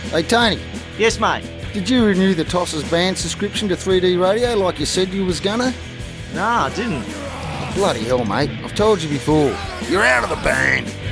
Hey, Tony, Yes, mate. did you renew the Tossers band subscription to 3D Radio like you said you was gonna? Nah, I didn't. Bloody hell, mate. I've told you before. You're out of the band.